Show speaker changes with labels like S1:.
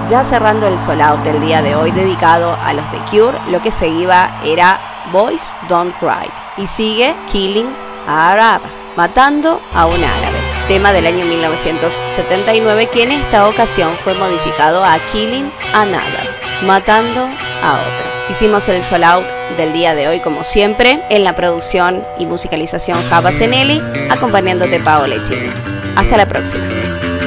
S1: Ya cerrando el Soul Out del día de hoy dedicado a los The Cure, lo que seguía era Boys Don't Cry y sigue Killing a Arab, matando a un árabe, tema del año 1979 que en esta ocasión fue modificado a Killing Another, matando a otro. Hicimos el Soul Out del día de hoy como siempre, en la producción y musicalización Java Zenelli, acompañándote Paola Echini. Hasta la próxima.